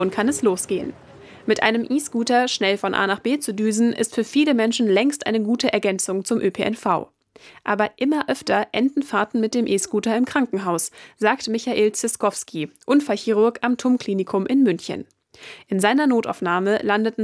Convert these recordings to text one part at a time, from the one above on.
Und kann es losgehen. Mit einem E-Scooter schnell von A nach B zu düsen, ist für viele Menschen längst eine gute Ergänzung zum ÖPNV. Aber immer öfter enden Fahrten mit dem E-Scooter im Krankenhaus, sagt Michael Ziskowski, Unfallchirurg am TUM-Klinikum in München. In seiner Notaufnahme landeten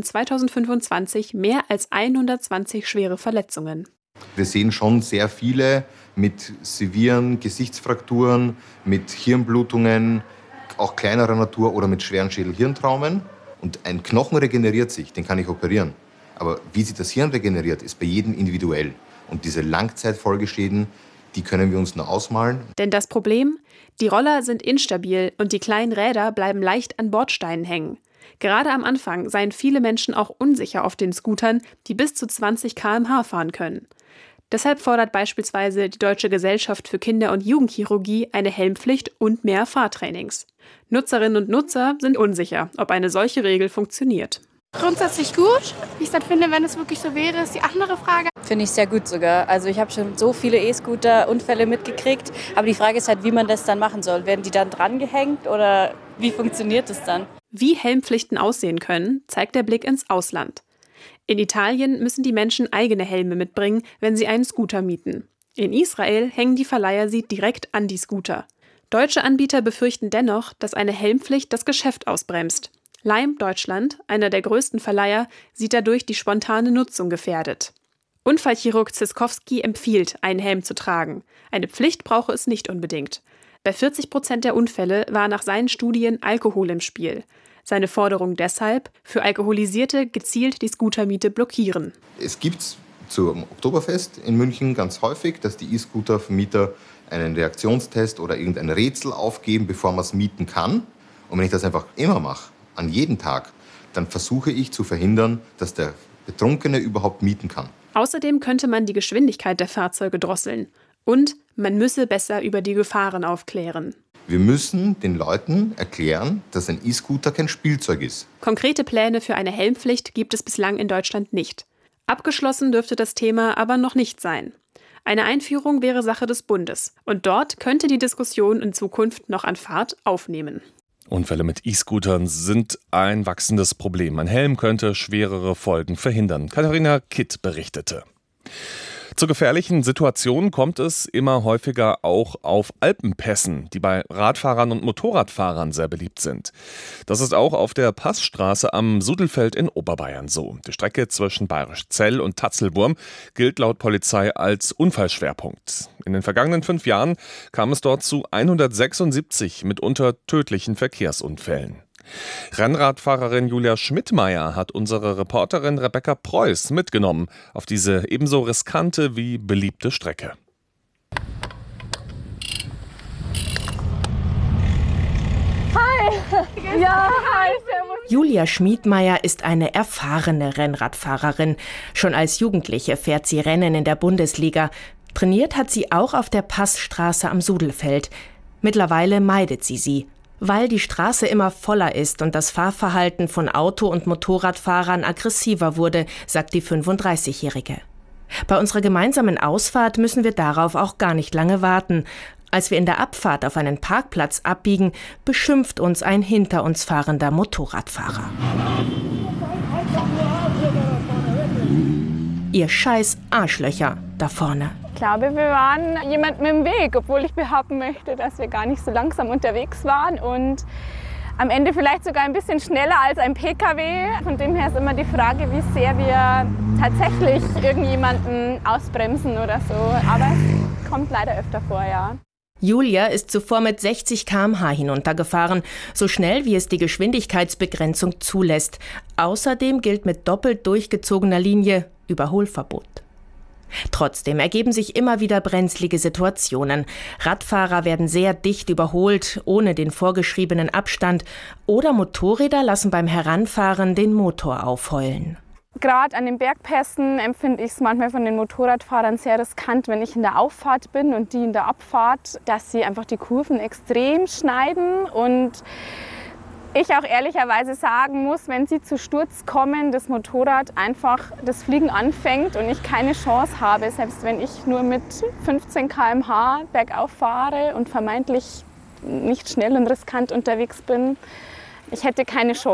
2025 mehr als 120 schwere Verletzungen. Wir sehen schon sehr viele mit sevieren Gesichtsfrakturen, mit Hirnblutungen, auch kleinerer Natur oder mit schweren Schädel-Hirntraumen. Und ein Knochen regeneriert sich, den kann ich operieren. Aber wie sich das Hirn regeneriert, ist bei jedem individuell. Und diese Langzeitfolgeschäden, die können wir uns nur ausmalen. Denn das Problem? Die Roller sind instabil und die kleinen Räder bleiben leicht an Bordsteinen hängen. Gerade am Anfang seien viele Menschen auch unsicher auf den Scootern, die bis zu 20 km/h fahren können. Deshalb fordert beispielsweise die Deutsche Gesellschaft für Kinder- und Jugendchirurgie eine Helmpflicht und mehr Fahrtrainings. Nutzerinnen und Nutzer sind unsicher, ob eine solche Regel funktioniert. Grundsätzlich gut. Wie ich es dann finde, wenn es wirklich so wäre, ist die andere Frage. Finde ich sehr gut sogar. Also ich habe schon so viele E-Scooter-Unfälle mitgekriegt. Aber die Frage ist halt, wie man das dann machen soll. Werden die dann dran gehängt oder wie funktioniert das dann? Wie Helmpflichten aussehen können, zeigt der Blick ins Ausland. In Italien müssen die Menschen eigene Helme mitbringen, wenn sie einen Scooter mieten. In Israel hängen die Verleiher sie direkt an die Scooter. Deutsche Anbieter befürchten dennoch, dass eine Helmpflicht das Geschäft ausbremst. Lime Deutschland, einer der größten Verleiher, sieht dadurch die spontane Nutzung gefährdet. Unfallchirurg Ziskowski empfiehlt, einen Helm zu tragen. Eine Pflicht brauche es nicht unbedingt. Bei 40% der Unfälle war nach seinen Studien Alkohol im Spiel. Seine Forderung deshalb, für Alkoholisierte gezielt die Scootermiete blockieren. Es gibt zum Oktoberfest in München ganz häufig, dass die E-Scooter-Vermieter einen Reaktionstest oder irgendein Rätsel aufgeben, bevor man es mieten kann. Und wenn ich das einfach immer mache, an jedem Tag, dann versuche ich zu verhindern, dass der Betrunkene überhaupt mieten kann. Außerdem könnte man die Geschwindigkeit der Fahrzeuge drosseln. Und man müsse besser über die Gefahren aufklären. Wir müssen den Leuten erklären, dass ein E-Scooter kein Spielzeug ist. Konkrete Pläne für eine Helmpflicht gibt es bislang in Deutschland nicht. Abgeschlossen dürfte das Thema aber noch nicht sein. Eine Einführung wäre Sache des Bundes. Und dort könnte die Diskussion in Zukunft noch an Fahrt aufnehmen. Unfälle mit E-Scootern sind ein wachsendes Problem. Ein Helm könnte schwerere Folgen verhindern. Katharina Kitt berichtete. Zu gefährlichen Situationen kommt es immer häufiger auch auf Alpenpässen, die bei Radfahrern und Motorradfahrern sehr beliebt sind. Das ist auch auf der Passstraße am Sudelfeld in Oberbayern so. Die Strecke zwischen Bayerischzell und Tatzelwurm gilt laut Polizei als Unfallschwerpunkt. In den vergangenen 5 Jahren kam es dort zu 176 mitunter tödlichen Verkehrsunfällen. Rennradfahrerin Julia Schmidtmeyer hat unsere Reporterin Rebecca Preuß mitgenommen auf diese ebenso riskante wie beliebte Strecke. Hi! Ja, hi! Julia Schmidtmeyer ist eine erfahrene Rennradfahrerin. Schon als Jugendliche fährt sie Rennen in der Bundesliga. Trainiert hat sie auch auf der Passstraße am Sudelfeld. Mittlerweile meidet sie, weil die Straße immer voller ist und das Fahrverhalten von Auto- und Motorradfahrern aggressiver wurde, sagt die 35-Jährige. Bei unserer gemeinsamen Ausfahrt müssen wir darauf auch gar nicht lange warten. Als wir in der Abfahrt auf einen Parkplatz abbiegen, beschimpft uns ein hinter uns fahrender Motorradfahrer. Ihr scheiß Arschlöcher da vorne. Ich glaube, wir waren jemandem im Weg, obwohl ich behaupten möchte, dass wir gar nicht so langsam unterwegs waren und am Ende vielleicht sogar ein bisschen schneller als ein PKW. Von dem her ist immer die Frage, wie sehr wir tatsächlich irgendjemanden ausbremsen oder so. Aber es kommt leider öfter vor, ja. Julia ist zuvor mit 60 km/h hinuntergefahren, so schnell wie es die Geschwindigkeitsbegrenzung zulässt. Außerdem gilt mit doppelt durchgezogener Linie Überholverbot. Trotzdem ergeben sich immer wieder brenzlige Situationen. Radfahrer werden sehr dicht überholt, ohne den vorgeschriebenen Abstand, oder Motorräder lassen beim Heranfahren den Motor aufheulen. Gerade an den Bergpässen empfinde ich es manchmal von den Motorradfahrern sehr riskant, wenn ich in der Auffahrt bin und die in der Abfahrt, dass sie einfach die Kurven extrem schneiden und ich auch ehrlicherweise sagen muss, wenn sie zu Sturz kommen, das Motorrad einfach das Fliegen anfängt und ich keine Chance habe, selbst wenn ich nur mit 15 km/h bergauf fahre und vermeintlich nicht schnell und riskant unterwegs bin. Ich hätte keine Chance.